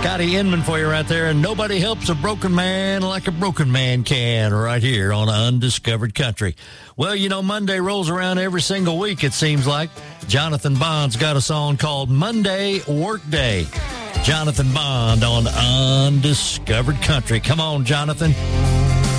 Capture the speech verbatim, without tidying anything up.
Scotty Inman for you right there, and nobody helps a broken man like a broken man can right here on Undiscovered Country. Well, you know, Monday rolls around every single week, it seems like. Jonathan Bond's got a song called Monday Workday. Jonathan Bond on Undiscovered Country. Come on, Jonathan.